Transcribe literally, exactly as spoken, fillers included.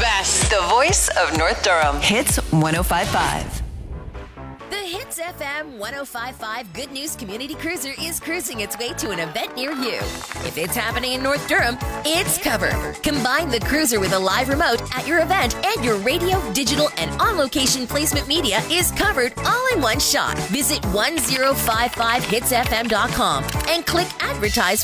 best. The voice of North Durham. Hits one oh five point five. The Hits F M one oh five point five Good News Community Cruiser is cruising its way to an event near you. If it's happening in North Durham, it's covered. Combine the cruiser with a live remote at your event, and your radio, digital, and on-location placement media is covered all in one shot. Visit ten fifty-five hits f m dot com and click advertise